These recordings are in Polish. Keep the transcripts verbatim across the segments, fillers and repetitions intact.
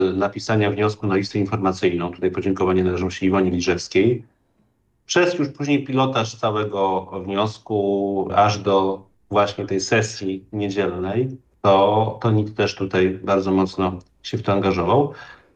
napisania wniosku na listę informacyjną, tutaj podziękowanie należą się Iwonie Liżewskiej, przez już później pilotaż całego wniosku, aż do właśnie tej sesji niedzielnej, to, to NIK też tutaj bardzo mocno się w to angażował.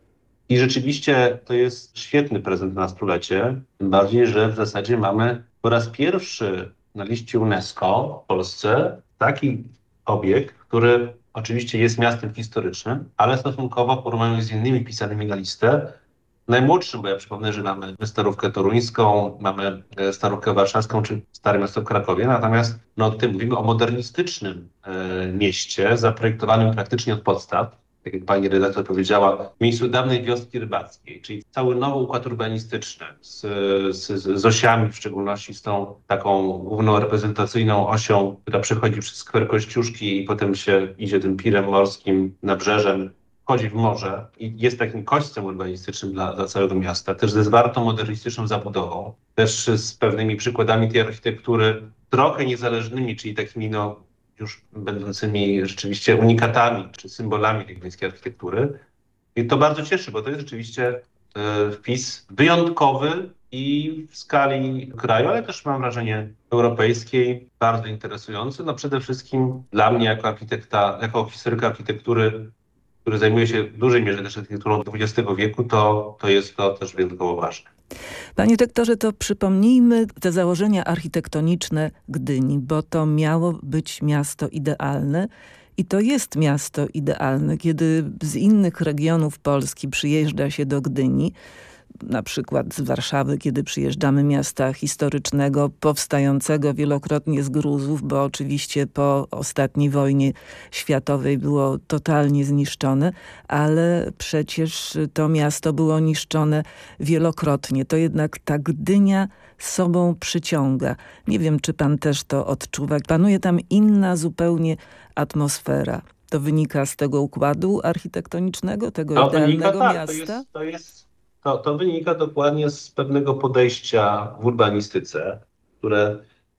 I rzeczywiście to jest świetny prezent na stulecie, tym bardziej, że w zasadzie mamy po raz pierwszy na liście UNESCO w Polsce taki obiekt, który oczywiście jest miastem historycznym, ale stosunkowo w porównaniu z innymi pisanymi na listę, najmłodszym, bo ja przypomnę, że mamy Starówkę Toruńską, mamy Starówkę Warszawską czy Stare Miasto w Krakowie, natomiast no, tutaj mówimy o modernistycznym e, mieście, zaprojektowanym praktycznie od podstaw, tak jak pani redaktor powiedziała, w miejscu dawnej wioski rybackiej, czyli cały nowy układ urbanistyczny z, z, z osiami, w szczególności z tą taką główną reprezentacyjną osią, która przechodzi przez skwer Kościuszki i potem się idzie tym pirem morskim, nabrzeżem, wchodzi w morze i jest takim kośćcem urbanistycznym dla, dla całego miasta, też ze zwartą modernistyczną zabudową, też z pewnymi przykładami tej architektury trochę niezależnymi, czyli takimi no już będącymi rzeczywiście unikatami czy symbolami tej gdańskiej architektury. I to bardzo cieszy, bo to jest rzeczywiście e, wpis wyjątkowy i w skali kraju, ale też mam wrażenie europejskiej, bardzo interesujący. No przede wszystkim dla mnie jako architekta, jako historyka architektury, który zajmuje się w dużej mierze też architekturą dwudziestego wieku, to, to jest to też wyjątkowo ważne. Panie rektorze, to przypomnijmy te założenia architektoniczne Gdyni, bo to miało być miasto idealne i to jest miasto idealne. Kiedy z innych regionów Polski przyjeżdża się do Gdyni, na przykład z Warszawy, kiedy przyjeżdżamy miasta historycznego, powstającego wielokrotnie z gruzów, bo oczywiście po ostatniej wojnie światowej było totalnie zniszczone, ale przecież to miasto było niszczone wielokrotnie. To jednak ta Gdynia sobą przyciąga. Nie wiem, czy pan też to odczuwa. Panuje tam inna zupełnie atmosfera. To wynika z tego układu architektonicznego, tego To idealnego wynika, tak, miasta? to jest, to jest To, to wynika dokładnie z pewnego podejścia w urbanistyce, które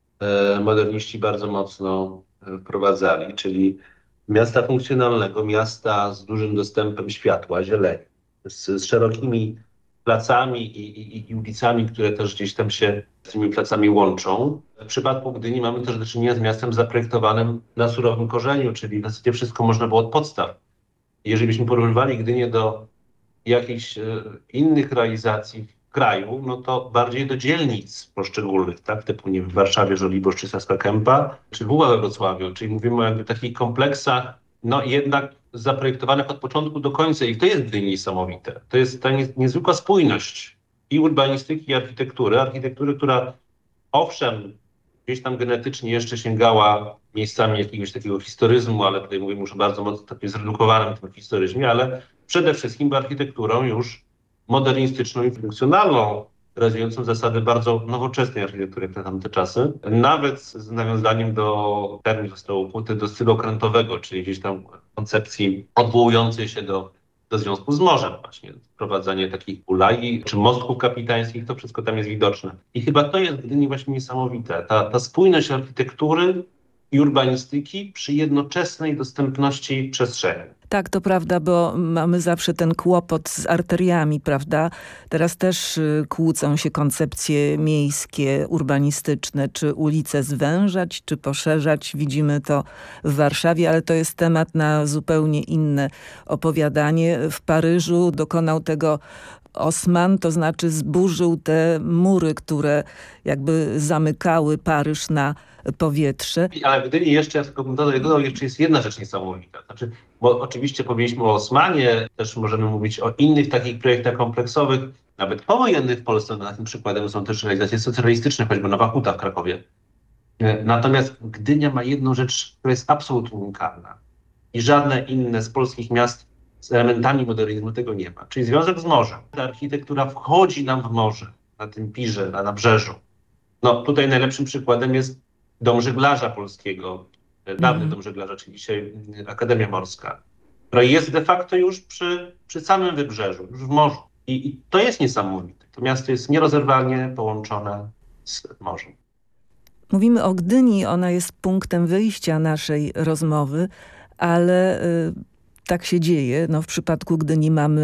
e, moderniści bardzo mocno e, wprowadzali, czyli miasta funkcjonalnego, miasta z dużym dostępem światła, zieleni, z, z szerokimi placami i, i, i ulicami, które też gdzieś tam się z tymi placami łączą. W przypadku Gdyni mamy też do czynienia z miastem zaprojektowanym na surowym korzeniu, czyli w zasadzie wszystko można było od podstaw. Jeżeli byśmy porównywali Gdynię do jakichś e, innych realizacji w kraju, no to bardziej do dzielnic poszczególnych, tak, typu nie wiem, w Warszawie Żoliborz czy Saska Kępa, czy w we Wrocławiu, czyli mówimy o jakby takich kompleksach, no jednak zaprojektowanych od początku do końca i to jest w Gdyni niesamowite. To jest ta nie, niezwykła spójność i urbanistyki, i architektury. Architektury, która owszem, gdzieś tam genetycznie jeszcze sięgała miejscami jakiegoś takiego historyzmu, ale tutaj mówimy już o bardzo mocno takim zredukowanym tym historyzmie, ale przede wszystkim architekturą już modernistyczną i funkcjonalną, realizującą zasady bardzo nowoczesnej architektury jak na tamte czasy. Nawet z nawiązaniem do, termin został ukuty, do stylu okrętowego, czyli gdzieś tam koncepcji odwołującej się do, do związku z morzem właśnie. Wprowadzanie takich ulai czy mostków kapitańskich, to wszystko tam jest widoczne. I chyba to jest w Gdyni właśnie niesamowite. Ta, ta spójność architektury i urbanistyki przy jednoczesnej dostępności przestrzeni. Tak, to prawda, bo mamy zawsze ten kłopot z arteriami, prawda? Teraz też y, kłócą się koncepcje miejskie, urbanistyczne, czy ulice zwężać, czy poszerzać. Widzimy to w Warszawie, ale to jest temat na zupełnie inne opowiadanie. W Paryżu dokonał tego Osman, to znaczy zburzył te mury, które jakby zamykały Paryż na powietrze. Ale w Gdyni jeszcze, ja tylko bym dodał, dodał, jeszcze jest jedna rzecz niesamowita. Znaczy, bo oczywiście powiedzieliśmy o Osmanie, też możemy mówić o innych takich projektach kompleksowych, nawet powojennych w Polsce, na tym przykładem są też realizacje socjalistyczne, choćby Nowa Huta w Krakowie. Natomiast Gdynia ma jedną rzecz, która jest absolutnie unikalna i żadne inne z polskich miast z elementami modernizmu tego nie ma, czyli związek z morzem. Ta architektura wchodzi nam w morze, na tym pirze, na nabrzeżu. No tutaj najlepszym przykładem jest Dom Żeglarza Polskiego, dawny mm. Dom Żeglarza, czyli dzisiaj Akademia Morska, która jest de facto już przy, przy samym wybrzeżu, już w morzu. I, I to jest niesamowite. To miasto jest nierozerwalnie połączone z morzem. Mówimy o Gdyni, ona jest punktem wyjścia naszej rozmowy, ale y, tak się dzieje. No, w przypadku Gdyni mamy